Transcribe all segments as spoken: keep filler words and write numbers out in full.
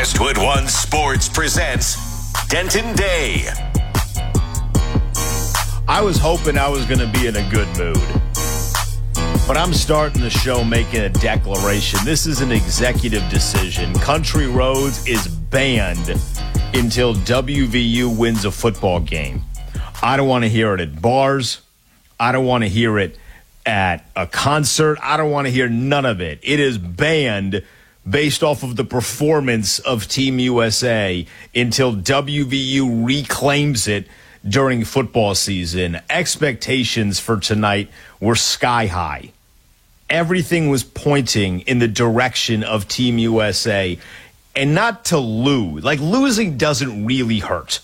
Westwood One Sports presents Denton Day. I was hoping I was going to be in a good mood, but I'm starting the show making a declaration. This is an executive decision. Country Roads is banned until W V U wins a football game. I don't want to hear it at bars. I don't want to hear it at a concert. I don't want to hear none of it. It is banned based off of the performance of Team U S A until W V U reclaims it during football season. Expectations for tonight were sky high. Everything was pointing in the direction of Team U S A, and not to lose. Like, losing doesn't really hurt.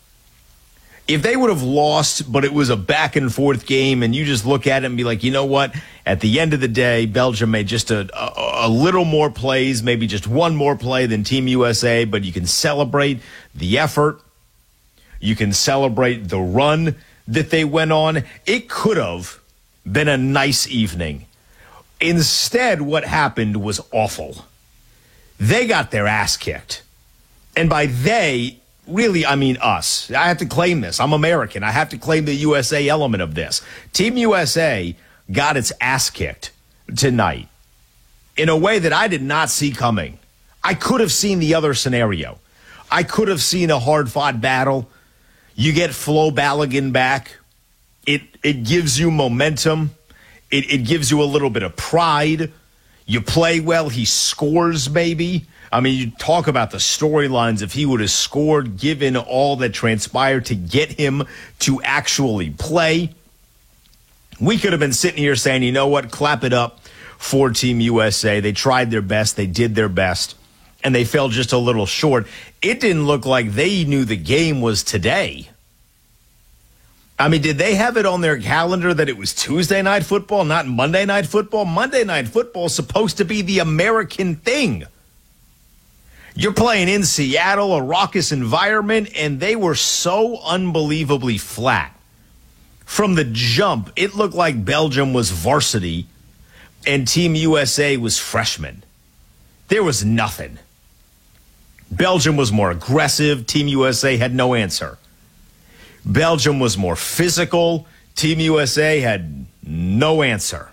If they would have lost, but it was a back and forth game, and you just look at it and be like, you know what? At the end of the day, Belgium made just a, a, a little more plays, maybe just one more play than Team U S A, but you can celebrate the effort. You can celebrate the run that they went on. It could have been a nice evening. Instead, what happened was awful. They got their ass kicked. And by they, really, I mean us. I have to claim this. I'm American. I have to claim the U S A element of this. Team U S A got its ass kicked tonight in a way that I did not see coming. I could have seen the other scenario. I could have seen a hard-fought battle. You get Flo Balogun back. It it gives you momentum. It, it gives you a little bit of pride. You play well. He scores, maybe. I mean, you talk about the storylines. If he would have scored, given all that transpired to get him to actually play, we could have been sitting here saying, you know what, clap it up for Team U S A. They tried their best. They did their best, and they fell just a little short. It didn't look like they knew the game was today. I mean, did they have it on their calendar that it was Tuesday night football, not Monday night football? Monday night football is supposed to be the American thing. You're playing in Seattle, a raucous environment, and they were so unbelievably flat. From the jump, it looked like Belgium was varsity and Team U S A was freshmen. There was nothing. Belgium was more aggressive. Team U S A had no answer. Belgium was more physical. Team U S A had no answer.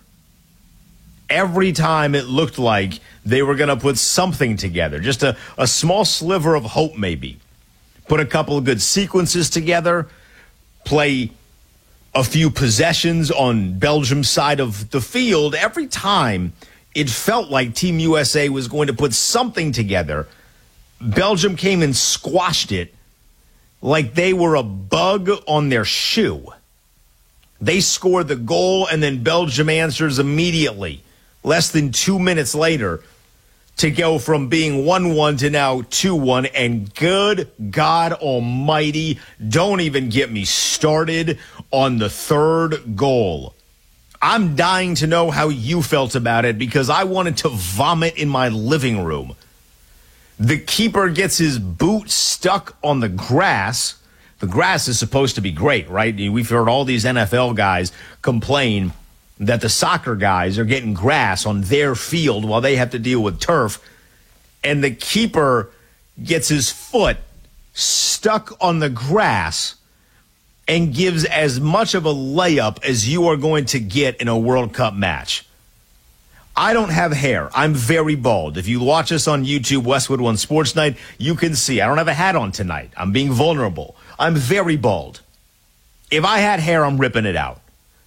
Every time it looked like they were going to put something together, just a, a small sliver of hope maybe. Put a couple of good sequences together, play a few possessions on Belgium's side of the field. Every time it felt like Team U S A was going to put something together, Belgium came and squashed it like they were a bug on their shoe. They scored the goal, and then Belgium answers immediately, less than two minutes later, to go from being one one to now two one. And good God almighty, don't even get me started on the third goal. I'm dying to know how you felt about it, because I wanted to vomit in my living room. The keeper gets his boot stuck on the grass. The grass is supposed to be great, right? We've heard all these N F L guys complain that the soccer guys are getting grass on their field while they have to deal with turf. And the keeper gets his foot stuck on the grass and gives as much of a layup as you are going to get in a World Cup match. I don't have hair. I'm very bald. If you watch us on YouTube, Westwood One Sports Night, you can see I don't have a hat on tonight. I'm being vulnerable. I'm very bald. If I had hair, I'm ripping it out.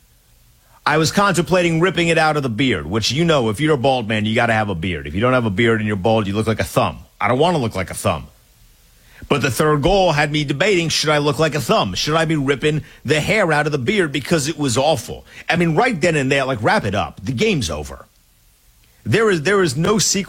I was contemplating ripping it out of the beard, which, you know, if you're a bald man, you got to have a beard. If you don't have a beard and you're bald, you look like a thumb. I don't want to look like a thumb. But the third goal had me debating, should I look like a thumb? Should I be ripping the hair out of the beard? Because it was awful. I mean, right then and there, like, wrap it up. The game's over. There is there is no secret.